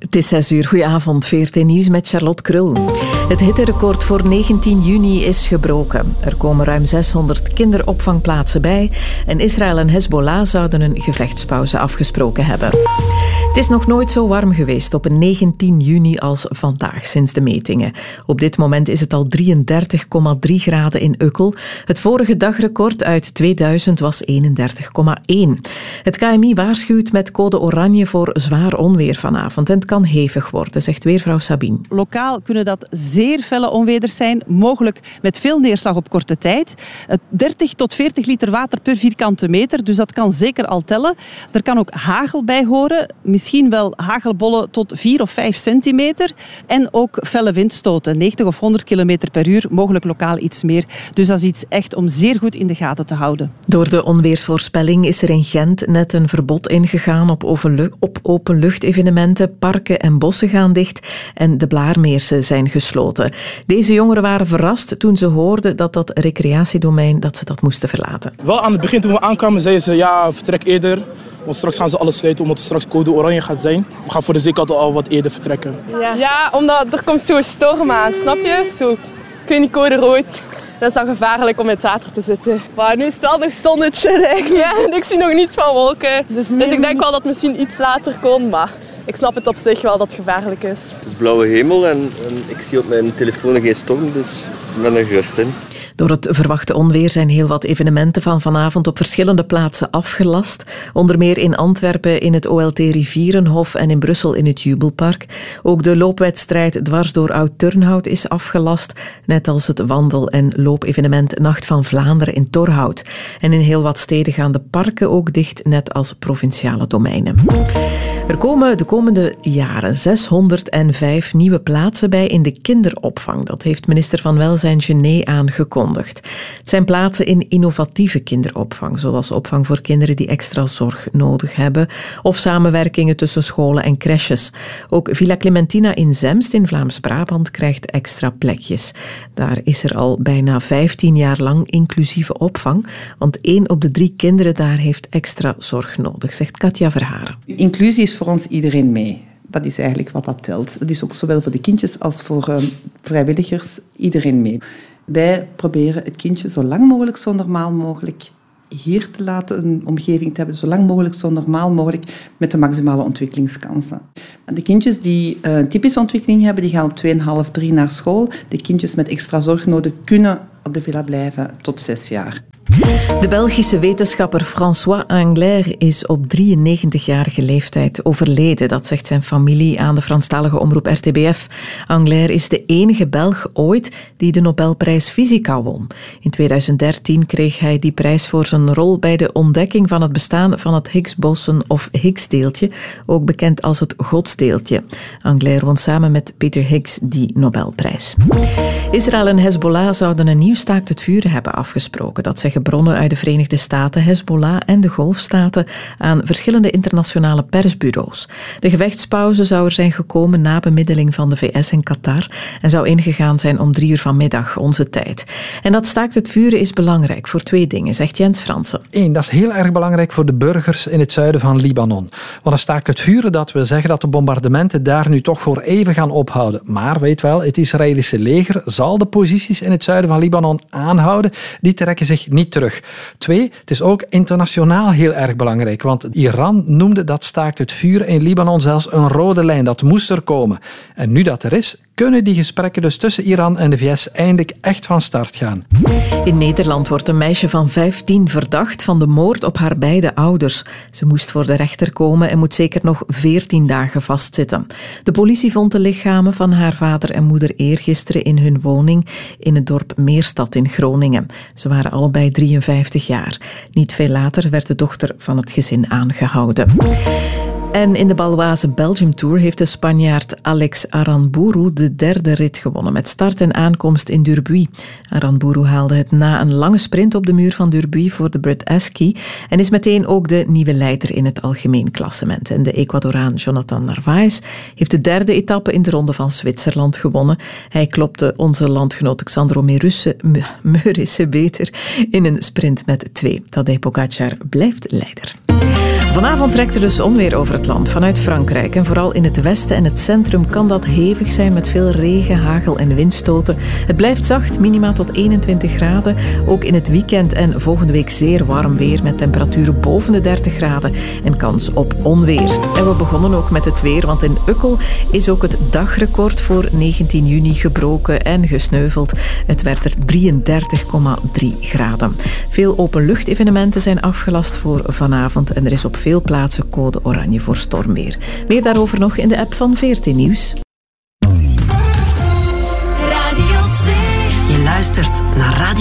Het is 6 uur. Goedenavond, VRT Nieuws met Charlotte Krul. Het hitterecord voor 19 juni is gebroken. Er komen ruim 600 kinderopvangplaatsen bij en Israël en Hezbollah zouden een gevechtspauze afgesproken hebben. Het is nog nooit zo warm geweest op een 19 juni als vandaag sinds de metingen. Op dit moment is het al 33,3 graden in Ukkel. Het vorige dagrecord uit 2000 was 31,1. Het KMI waarschuwt met code oranje voor zwaar onweer vanavond. En het kan hevig worden, zegt weervrouw Sabine. Lokaal kunnen dat zeer felle onweders zijn, mogelijk met veel neerslag op korte tijd. 30 tot 40 liter water per vierkante meter, dus dat kan zeker al tellen. Er kan ook hagel bij horen, misschien wel hagelbollen tot 4 of 5 centimeter. En ook felle windstoten, 90 of 100 kilometer per uur, mogelijk lokaal iets meer. Dus dat is iets echt om zeer goed in de gaten te houden. Door de onweersvoorspelling is er in Gent net een verbod ingegaan op openluchtevenementen. Parken en bossen gaan dicht en de Blaarmeersen zijn gesloten. Deze jongeren waren verrast toen ze hoorden dat recreatiedomein dat ze dat moesten verlaten. Wel aan het begin toen we aankwamen zeiden ze ja, vertrek eerder. Want straks gaan ze alles sluiten omdat er straks code oranje gaat zijn. We gaan voor de zekerheid al wat eerder vertrekken. Ja, omdat er komt zo'n storm aan, snap je? Zo, ik weet niet, code rood. Dat is dan gevaarlijk om in het water te zitten. Maar nu is het wel nog zonnetje. Ja, en ik zie nog niets van wolken. Dus ik denk wel dat het misschien iets later komt, maar ik snap het op zich wel dat het gevaarlijk is. Het is blauwe hemel en ik zie op mijn telefoon geen storm, dus ik ben er gerust in. Door het verwachte onweer zijn heel wat evenementen van vanavond op verschillende plaatsen afgelast. Onder meer in Antwerpen in het OLT Rivierenhof en in Brussel in het Jubelpark. Ook de loopwedstrijd dwars door Oud-Turnhout is afgelast, net als het wandel- en loopevenement Nacht van Vlaanderen in Torhout. En in heel wat steden gaan de parken ook dicht, net als provinciale domeinen. Er komen de komende jaren 605 nieuwe plaatsen bij in de kinderopvang. Dat heeft minister van Welzijn Gené aangekondigd. Het zijn plaatsen in innovatieve kinderopvang, zoals opvang voor kinderen die extra zorg nodig hebben, of samenwerkingen tussen scholen en crèches. Ook Villa Clementina in Zemst in Vlaams-Brabant krijgt extra plekjes. Daar is er al bijna 15 jaar lang inclusieve opvang, want 1 op de 3 kinderen daar heeft extra zorg nodig, zegt Katja Verharen. Inclusie is voor ons iedereen mee. Dat is eigenlijk wat dat telt. Dat is ook zowel voor de kindjes als voor vrijwilligers iedereen mee. Wij proberen het kindje zo lang mogelijk, zo normaal mogelijk hier te laten, een omgeving te hebben, zo lang mogelijk, zo normaal mogelijk, met de maximale ontwikkelingskansen. De kindjes die een typische ontwikkeling hebben, die gaan op 2,5, 3 naar school. De kindjes met extra zorg nodig kunnen op de villa blijven tot 6 jaar. De Belgische wetenschapper François Englert is op 93-jarige leeftijd overleden. Dat zegt zijn familie aan de Franstalige omroep RTBF. Englert is de enige Belg ooit die de Nobelprijs Fysica won. In 2013 kreeg hij die prijs voor zijn rol bij de ontdekking van het bestaan van het Higgs-boson of Higgs-deeltje, ook bekend als het godsdeeltje. Englert won samen met Peter Higgs die Nobelprijs. Israël en Hezbollah zouden een nieuw staakt het vuren hebben afgesproken. Dat zeggen bronnen uit de Verenigde Staten, Hezbollah en de Golfstaten aan verschillende internationale persbureaus. De gevechtspauze zou er zijn gekomen na bemiddeling van de VS en Qatar en zou ingegaan zijn om 3 uur vanmiddag, onze tijd. En dat staakt het vuren is belangrijk voor 2 dingen, zegt Jens Fransen. 1, dat is heel erg belangrijk voor de burgers in het zuiden van Libanon. Want een staakt het vuren, dat wil zeggen dat de bombardementen daar nu toch voor even gaan ophouden. Maar weet wel, het Israëlische leger zal de posities in het zuiden van Libanon aanhouden. Die trekken zich niet terug. 2, het is ook internationaal heel erg belangrijk, want Iran noemde dat staakt het vuren in Libanon zelfs een rode lijn. Dat moest er komen. En nu dat er is, kunnen die gesprekken dus tussen Iran en de VS eindelijk echt van start gaan. In Nederland wordt een meisje van 15 verdacht van de moord op haar beide ouders. Ze moest voor de rechter komen en moet zeker nog 14 dagen vastzitten. De politie vond de lichamen van haar vader en moeder eergisteren in hun woning in het dorp Meerstad in Groningen. Ze waren allebei 53 jaar. Niet veel later werd de dochter van het gezin aangehouden. En in de Baloise Belgium Tour heeft de Spanjaard Alex Aranburu de 3e rit gewonnen met start en aankomst in Durbuy. Aranburu haalde het na een lange sprint op de muur van Durbuy voor de Brit Askey en is meteen ook de nieuwe leider in het algemeen klassement. En de Ecuadoraan Jonathan Narvaez heeft de 3e etappe in de Ronde van Zwitserland gewonnen. Hij klopte onze landgenoot Xandro Meurisse beter in een sprint met 2. Tadej Pogacar blijft leider. Vanavond trekt er dus onweer over het land vanuit Frankrijk. En vooral in het westen en het centrum kan dat hevig zijn met veel regen, hagel en windstoten. Het blijft zacht, minima tot 21 graden. Ook in het weekend en volgende week zeer warm weer met temperaturen boven de 30 graden en kans op onweer. En we begonnen ook met het weer, want in Ukkel is ook het dagrecord voor 19 juni gebroken en gesneuveld. Het werd er 33,3 graden. Veel openluchtevenementen zijn afgelast voor vanavond en er is op veel plaatsen code oranje voor stormweer. Meer daarover nog in de app van VRT Nieuws. Radio 2. Je luistert naar Radio